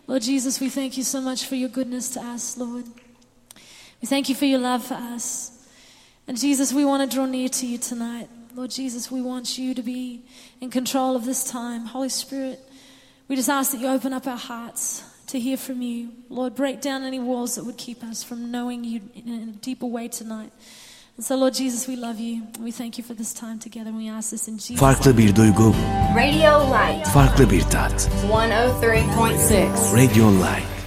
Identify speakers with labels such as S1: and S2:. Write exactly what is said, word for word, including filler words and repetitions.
S1: Lord Jesus, we thank you so much for your goodness to us, Lord. We thank you for your love for us. And Jesus, we want to draw near to you tonight. Lord Jesus, we want you to be in control of this time. Holy Spirit, we just ask that you open up our hearts to hear from you. Lord, break down any walls that would keep us from knowing you in a deeper way tonight. And so, Lord Jesus, we love you. We thank you for this time together. And we ask this in Jesus'
S2: Farklı bir duygu.
S3: Radio Light.
S2: Farklı bir tat.
S3: one oh three point six.
S2: Radio Light.